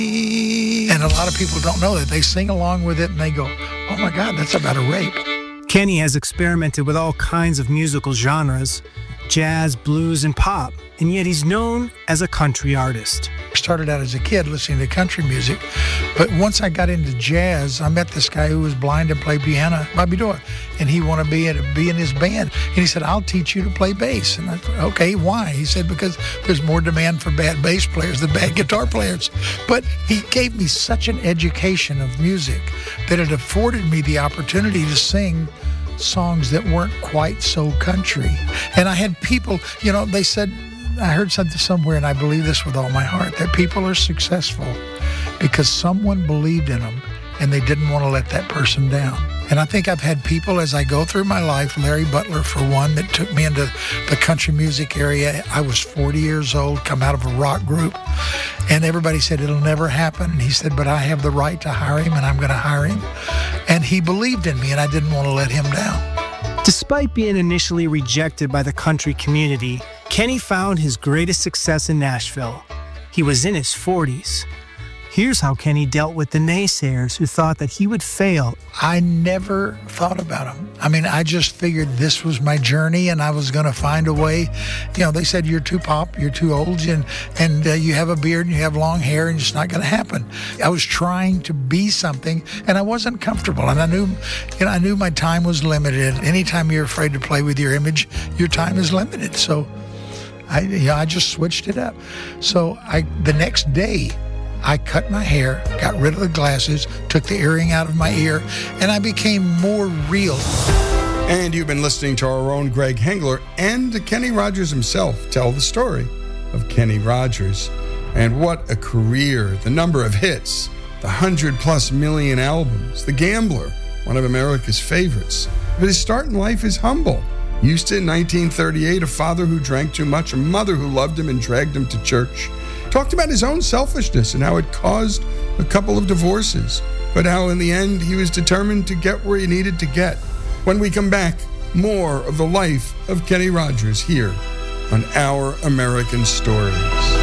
And a lot of people don't know that. They sing along with it and they go, oh my God, that's about a rape. Kenny has experimented with all kinds of musical genres, jazz, blues, and pop, and yet he's known as a country artist. I started out as a kid listening to country music, but once I got into jazz, I met this guy who was blind and played piano, Bobby Doyle, and he wanted to be in his band. And he said, I'll teach you to play bass. And I thought, okay, why? He said, because there's more demand for bad bass players than bad guitar players. But he gave me such an education of music that it afforded me the opportunity to sing songs that weren't quite so country. And I had people, they said, I heard something somewhere, and I believe this with all my heart, that people are successful because someone believed in them and they didn't want to let that person down. And I think I've had people as I go through my life, Larry Butler for one, that took me into the country music area. I was 40 years old, come out of a rock group, and everybody said it'll never happen. And he said, but I have the right to hire him, and I'm going to hire him. And he believed in me, and I didn't want to let him down. Despite being initially rejected by the country community, Kenny found his greatest success in Nashville. He was in his 40s. Here's how Kenny dealt with the naysayers who thought that he would fail. I never thought about him. I just figured this was my journey and I was going to find a way. They said, you're too pop, you're too old, and you have a beard and you have long hair and it's not going to happen. I was trying to be something and I wasn't comfortable. And I knew my time was limited. Anytime you're afraid to play with your image, your time is limited. So I just switched it up. So the next day, I cut my hair, got rid of the glasses, took the earring out of my ear, and I became more real. And you've been listening to our own Greg Hengler and Kenny Rogers himself tell the story of Kenny Rogers. And what a career, the number of hits, the 100+ million albums, The Gambler, one of America's favorites. But his start in life is humble. Used to in 1938, a father who drank too much, a mother who loved him and dragged him to church. Talked about his own selfishness and how it caused a couple of divorces, but how in the end he was determined to get where he needed to get. When we come back, more of the life of Kenny Rogers here on Our American Stories.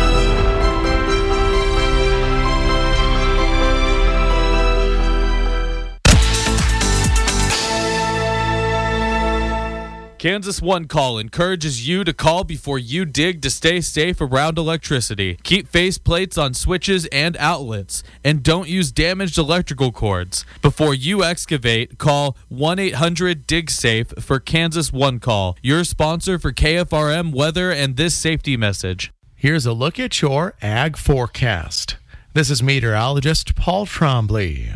Kansas One Call encourages you to call before you dig to stay safe around electricity. Keep faceplates on switches and outlets, and don't use damaged electrical cords. Before you excavate, call 1-800-DIG-SAFE for Kansas One Call, your sponsor for KFRM weather and this safety message. Here's a look at your ag forecast. This is meteorologist Paul Trombley.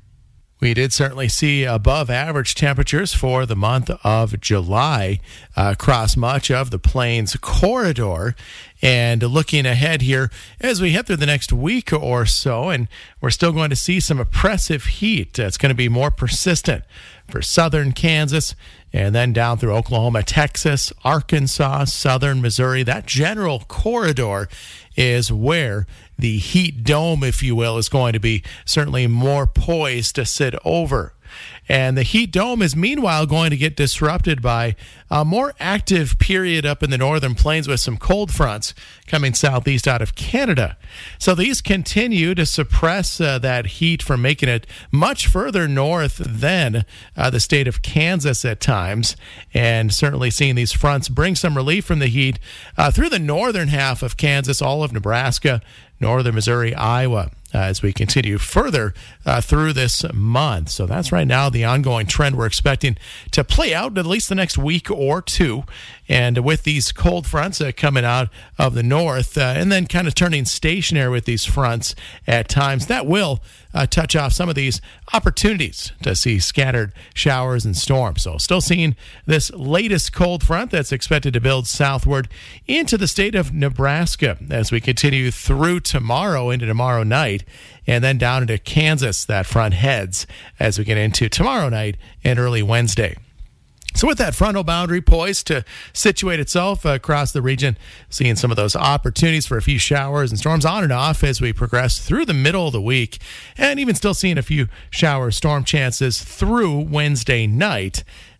We did certainly see above average temperatures for the month of July across much of the Plains corridor. And looking ahead here as we head through the next week or so, and we're still going to see some oppressive heat. It's going to be more persistent for southern Kansas and then down through Oklahoma, Texas, Arkansas, southern Missouri. That general corridor is where the heat dome, if you will, is going to be certainly more poised to sit over. And the heat dome is meanwhile going to get disrupted by a more active period up in the northern plains with some cold fronts coming southeast out of Canada. So these continue to suppress that heat from making it much further north than the state of Kansas at times. And certainly seeing these fronts bring some relief from the heat through the northern half of Kansas, all of Nebraska, northern Missouri, Iowa, as we continue further through this month. So that's right now the ongoing trend we're expecting to play out at least the next week or two. And with these cold fronts coming out of the north and then kind of turning stationary with these fronts at times, that will touch off some of these opportunities to see scattered showers and storms. So still seeing this latest cold front that's expected to build southward into the state of Nebraska as we continue through tomorrow into tomorrow night, and then down into Kansas. That front heads as we get into tomorrow night and early Wednesday. So with that frontal boundary poised to situate itself across the region, seeing some of those opportunities for a few showers and storms on and off as we progress through the middle of the week, and even still seeing a few shower storm chances through Wednesday night.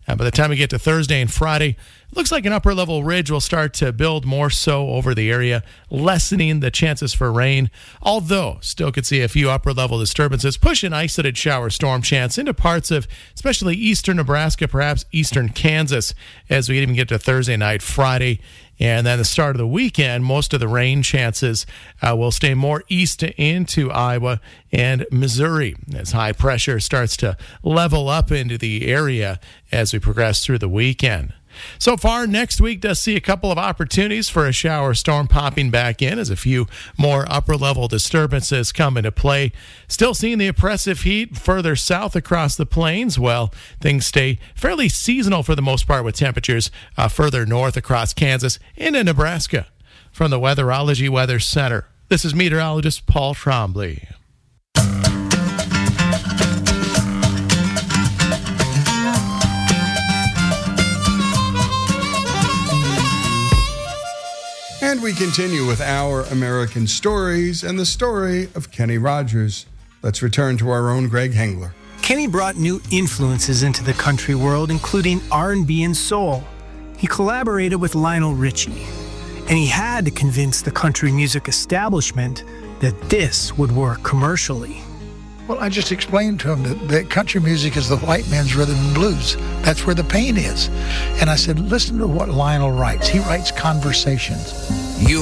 By the time we get to Thursday and Friday, it looks like an upper-level ridge will start to build more so over the area, lessening the chances for rain, although still could see a few upper-level disturbances push an isolated shower storm chance into parts of especially eastern Nebraska, perhaps eastern Kansas, as we even get to Thursday night, Friday. And then the start of the weekend, most of the rain chances will stay more east into Iowa and Missouri as high pressure starts to level up into the area as we progress through the weekend. So far, next week does see a couple of opportunities for a shower storm popping back in as a few more upper-level disturbances come into play. Still seeing the oppressive heat further south across the plains. Well, things stay fairly seasonal for the most part with temperatures further north across Kansas into Nebraska. From the Weatherology Weather Center, this is meteorologist Paul Trombley. And we continue with Our American Stories and the story of Kenny Rogers. Let's return to our own Greg Hengler. Kenny brought new influences into the country world, including R&B and soul. He collaborated with Lionel Richie, and he had to convince the country music establishment that this would work commercially. Well, I just explained to him that country music is the white man's rhythm and blues. That's where the pain is. And I said, listen to what Lionel writes. He writes conversations. You